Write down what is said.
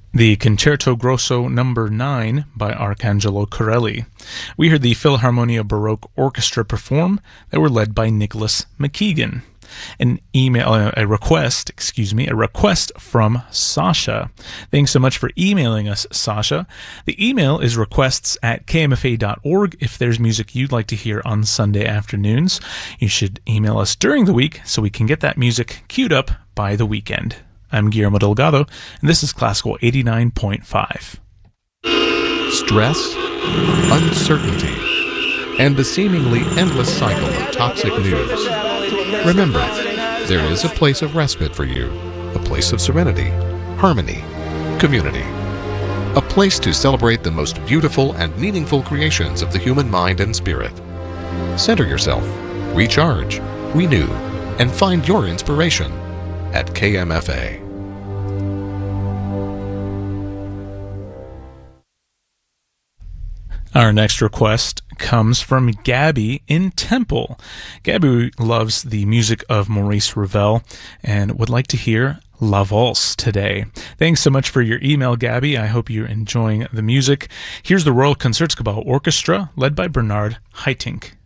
The Concerto Grosso No. 9 by Arcangelo Corelli. We heard the Philharmonia Baroque Orchestra perform that were led by Nicholas McKeegan. A request from Sasha. Thanks so much for emailing us, Sasha. The email is requests@kmfa.org. If there's music you'd like to hear on Sunday afternoons, you should email us during the week so we can get that music queued up by the weekend. I'm Guillermo Delgado, and this is Classical 89.5. Stress, uncertainty, and the seemingly endless cycle of toxic news. Remember, there is a place of respite for you, a place of serenity, harmony, community. A place to celebrate the most beautiful and meaningful creations of the human mind and spirit. Center yourself, recharge, renew, and find your inspiration at KMFA. Our next request comes from Gabby in Temple. Gabby loves the music of Maurice Ravel and would like to hear La Valse today. Thanks so much for your email, Gabby. I hope you're enjoying the music. Here's the Royal Concertgebouw Orchestra, led by Bernard Haitink.